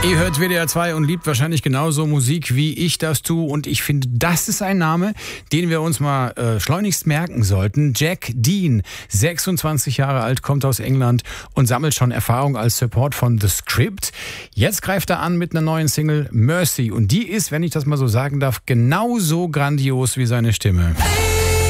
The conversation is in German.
Ihr hört WDR 2 und liebt wahrscheinlich genauso Musik, wie ich das tue. Und ich finde, das ist ein Name, den wir uns mal schleunigst merken sollten. Jack Dean, 26 Jahre alt, kommt aus England und sammelt schon Erfahrung als Support von The Script. Jetzt greift er an mit einer neuen Single Mercy. Und die ist, wenn ich das mal so sagen darf, genauso grandios wie seine Stimme.